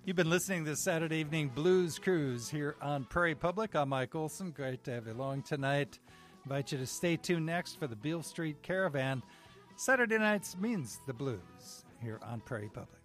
You've been listening to the Saturday Evening Blues Cruise here on Prairie Public. I'm Mike Olson. Great to have you along tonight. Invite you to stay tuned next for the Beale Street Caravan. Saturday nights means the blues here on Prairie Public.